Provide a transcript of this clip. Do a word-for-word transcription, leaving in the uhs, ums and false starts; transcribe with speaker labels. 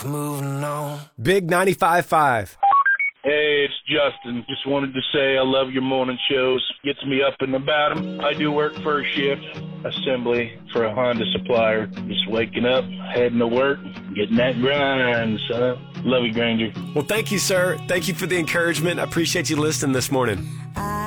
Speaker 1: Moving on.
Speaker 2: Big ninety-five point five.
Speaker 3: Hey, it's Justin. Just wanted to say I love your morning shows. Gets me up and about 'em. I do work first shift, assembly for a Honda supplier. Just waking up, heading to work, getting that grind, son. Love you, Granger.
Speaker 2: Well, thank you, sir. Thank you for the encouragement. I appreciate you listening this morning.
Speaker 1: I